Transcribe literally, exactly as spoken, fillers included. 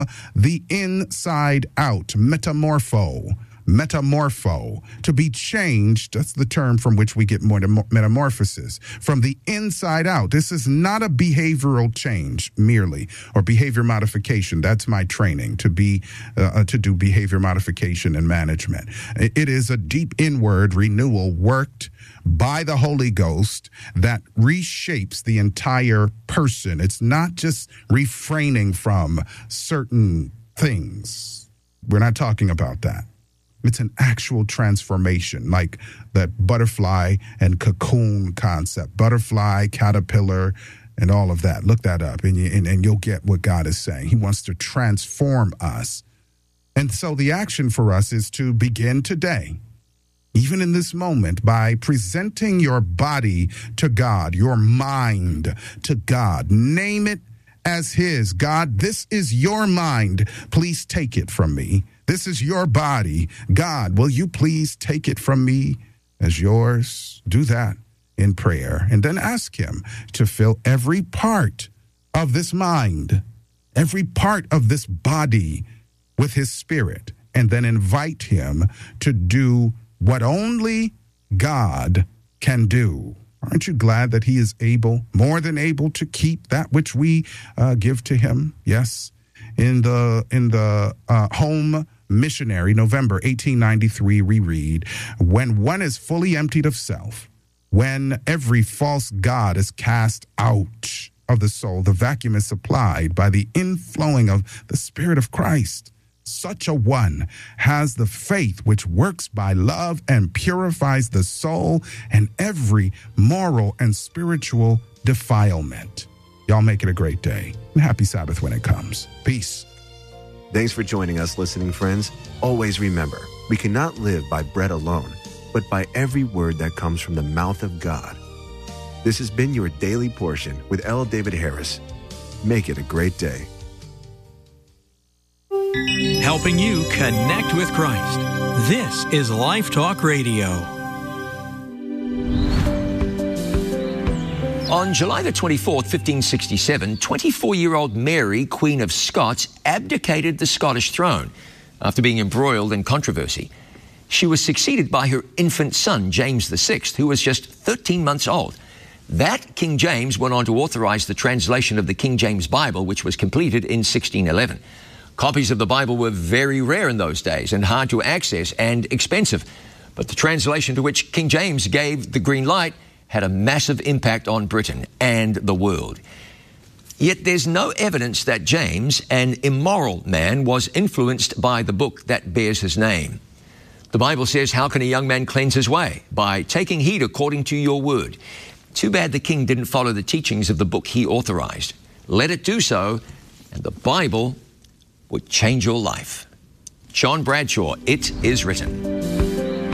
the inside out, metamorpho. Metamorpho, to be changed. That's the term from which we get more metamorphosis, from the inside out. This is not a behavioral change merely, or behavior modification. That's my training, to be uh, to do behavior modification and management. It is a deep inward renewal worked by the Holy Ghost that reshapes the entire person. It's not just refraining from certain things. We're not talking about that. It's an actual transformation, like that butterfly and cocoon concept, butterfly, caterpillar, and all of that. Look that up, and, you, and, and you'll get what God is saying. He wants to transform us. And so the action for us is to begin today, even in this moment, by presenting your body to God, your mind to God. Name it as His. God, this is your mind. Please take it from me. This is your body. God, will you please take it from me as yours? Do that in prayer. And then ask Him to fill every part of this mind, every part of this body with His Spirit. And then invite Him to do what only God can do. Aren't you glad that He is able, more than able, to keep that which we uh, give to Him? Yes. In the, in the uh, home missionary, November eighteen ninety-three, we read, when one is fully emptied of self, when every false god is cast out of the soul, the vacuum is supplied by the inflowing of the Spirit of Christ. Such a one has the faith which works by love and purifies the soul and every moral and spiritual defilement. Y'all make it a great day, and happy Sabbath when it comes. Peace. Thanks for joining us, listening friends. Always remember, we cannot live by bread alone, but by every word that comes from the mouth of God. This has been your Daily Portion with L. David Harris. Make it a great day. Helping you connect with Christ. This is Life Talk Radio. On July the twenty-fourth, fifteen sixty-seven, twenty-four-year-old Mary, Queen of Scots, abdicated the Scottish throne after being embroiled in controversy. She was succeeded by her infant son, James the sixth, who was just thirteen months old. That King James went on to authorize the translation of the King James Bible, which was completed in sixteen eleven. Copies of the Bible were very rare in those days and hard to access and expensive. But the translation to which King James gave the green light had a massive impact on Britain and the world. Yet there's no evidence that James, an immoral man, was influenced by the book that bears his name. The Bible says, how can a young man cleanse his way? By taking heed according to your word. Too bad the king didn't follow the teachings of the book he authorized. Let it do so, and the Bible would change your life. John Bradshaw, It Is Written.